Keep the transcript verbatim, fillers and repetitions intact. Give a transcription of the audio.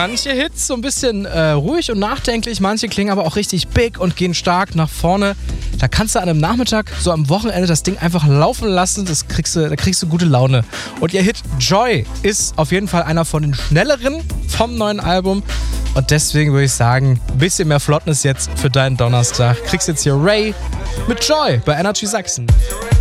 manche Hits so ein bisschen äh, ruhig und nachdenklich, manche klingen aber auch richtig big und gehen stark nach vorne. Da kannst du an einem Nachmittag, so am Wochenende, das Ding einfach laufen lassen, das kriegst du, da kriegst du gute Laune. Und ihr Hit Joy ist auf jeden Fall einer von den schnelleren vom neuen Album. Und deswegen würde ich sagen, ein bisschen mehr Flottness jetzt für deinen Donnerstag. Kriegst jetzt hier Ray mit Joy bei Energy Sachsen.